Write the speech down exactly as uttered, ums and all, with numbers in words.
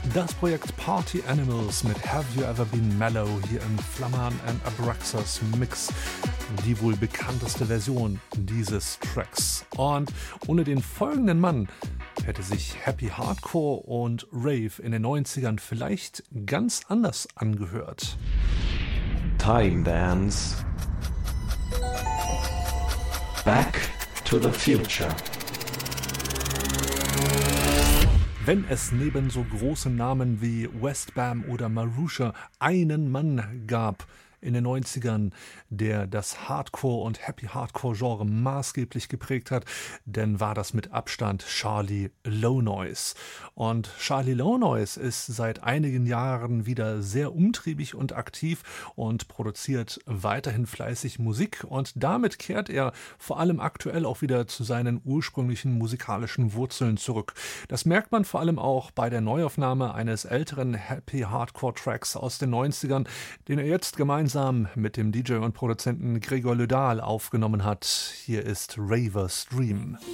Das Projekt Party Animals mit Have You Ever Been Mellow hier im Flammern and Abraxas Mix, die wohl bekannteste Version dieses Tracks. Und ohne den folgenden Mann hätte sich Happy Hardcore und Rave in den neunzigern vielleicht ganz anders angehört. Time Dance. Back to the Future. Wenn es neben so großen Namen wie Westbam oder Marusha einen Mann gab in den neunzigern, der das Hardcore- und Happy-Hardcore-Genre maßgeblich geprägt hat, dann war das mit Abstand Charlie Low Noise. Und Charlie Low Noise ist seit einigen Jahren wieder sehr umtriebig und aktiv und produziert weiterhin fleißig Musik. Und damit kehrt er vor allem aktuell auch wieder zu seinen ursprünglichen musikalischen Wurzeln zurück. Das merkt man vor allem auch bei der Neuaufnahme eines älteren Happy-Hardcore-Tracks aus den neunzigern, den er jetzt gemeinsam mit dem D J und Produzenten Gregor Lödahl aufgenommen hat. Hier ist Raver's Dream.